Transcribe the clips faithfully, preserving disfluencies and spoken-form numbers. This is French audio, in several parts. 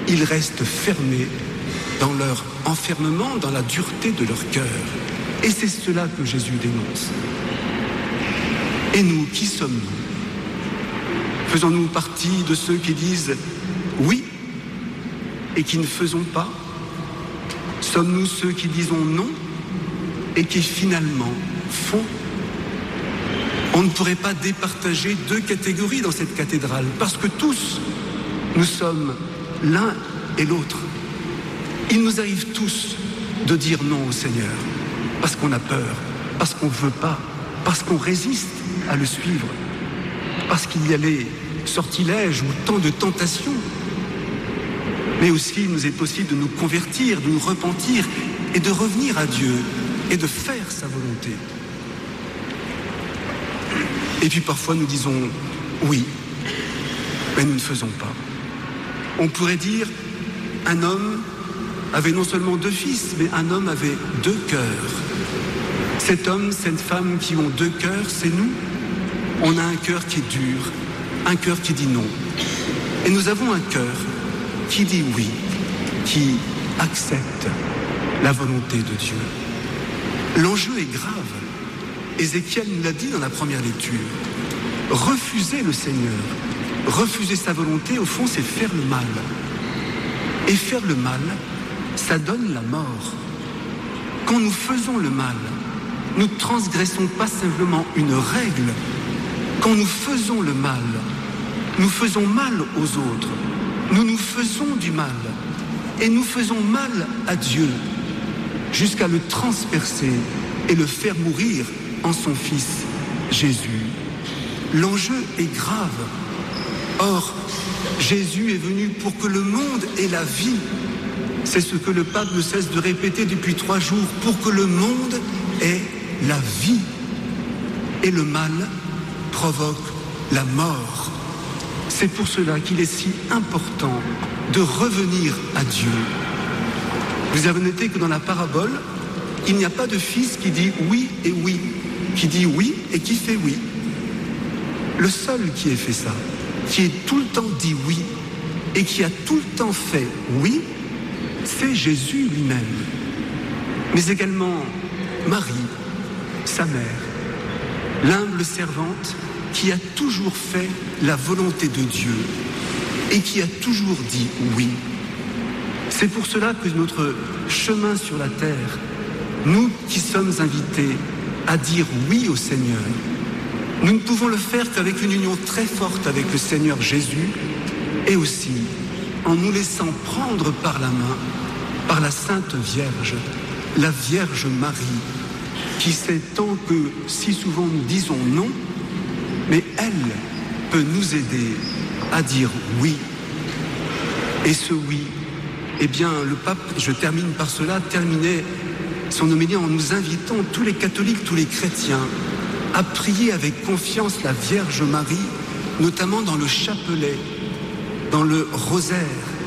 ils restent fermés dans leur enfermement, dans la dureté de leur cœur. Et c'est cela que Jésus dénonce. Et nous, qui sommes-nous ? Faisons-nous partie de ceux qui disent oui et qui ne faisons pas ? Sommes-nous ceux qui disons non et qui finalement font ? On ne pourrait pas départager deux catégories dans cette cathédrale, parce que tous, nous sommes l'un et l'autre. Il nous arrive tous de dire non au Seigneur, parce qu'on a peur, parce qu'on ne veut pas, parce qu'on résiste à le suivre, parce qu'il y a les sortilèges ou tant de tentations. Mais aussi, il nous est possible de nous convertir, de nous repentir et de revenir à Dieu et de faire sa volonté. Et puis parfois nous disons oui, mais nous ne faisons pas. On pourrait dire, un homme avait non seulement deux fils, mais un homme avait deux cœurs. Cet homme, cette femme qui ont deux cœurs, c'est nous. On a un cœur qui est dur, un cœur qui dit non. Et nous avons un cœur qui dit oui, qui accepte la volonté de Dieu. L'enjeu est grave. Ézéchiel nous l'a dit dans la première lecture. Refuser le Seigneur, refuser sa volonté, au fond, c'est faire le mal. Et faire le mal, ça donne la mort. Quand nous faisons le mal, nous ne transgressons pas simplement une règle. Quand nous faisons le mal, nous faisons mal aux autres. Nous nous faisons du mal. Et nous faisons mal à Dieu, jusqu'à le transpercer et le faire mourir en son Fils Jésus. L'enjeu est grave. Or, Jésus est venu pour que le monde ait la vie. C'est ce que le pape ne cesse de répéter depuis trois jours, pour que le monde ait la vie. Et le mal provoque la mort. C'est pour cela qu'il est si important de revenir à Dieu. Vous avez noté que dans la parabole, il n'y a pas de fils qui dit oui et oui, qui dit oui et qui fait oui. Le seul qui ait fait ça, qui ait tout le temps dit oui et qui a tout le temps fait oui, c'est Jésus lui-même. Mais également Marie, sa mère, l'humble servante qui a toujours fait la volonté de Dieu et qui a toujours dit oui. C'est pour cela que notre chemin sur la terre, nous qui sommes invités à dire oui au Seigneur, nous ne pouvons le faire qu'avec une union très forte avec le Seigneur Jésus et aussi en nous laissant prendre par la main par la Sainte Vierge, la Vierge Marie, qui sait tant que si souvent nous disons non, mais elle peut nous aider à dire oui. Et ce oui, eh bien, le pape, je termine par cela, terminait son homélie en nous invitant, tous les catholiques, tous les chrétiens, à prier avec confiance la Vierge Marie, notamment dans le chapelet, dans le rosaire.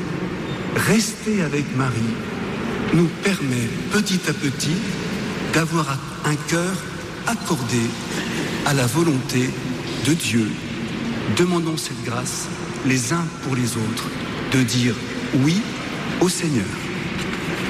Rester avec Marie nous permet petit à petit d'avoir un cœur accordé à la volonté de Dieu. Demandons cette grâce les uns pour les autres de dire oui au Seigneur.